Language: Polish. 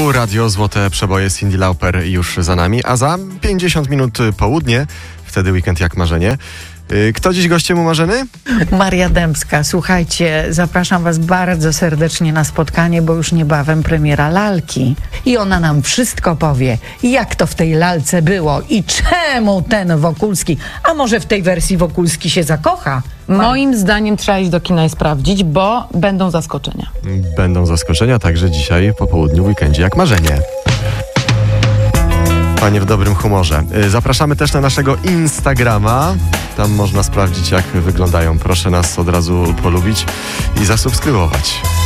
Tu Radio Złote Przeboje, Cyndi Lauper już za nami, a za 50 minut południe, wtedy weekend jak marzenie. Kto dziś gościem u Marzeny? Maria Dębska. Słuchajcie, zapraszam was bardzo serdecznie na spotkanie, bo już niebawem premiera lalki. I ona nam wszystko powie, jak to w tej lalce było i czemu ten Wokulski, a może w tej wersji Wokulski się zakocha? Moim zdaniem trzeba iść do kina i sprawdzić, bo będą zaskoczenia. Będą zaskoczenia także dzisiaj po południu, w weekendzie jak marzenie. Panie w dobrym humorze. Zapraszamy też na naszego Instagrama. Tam można sprawdzić, jak wyglądają. Proszę nas od razu polubić i zasubskrybować.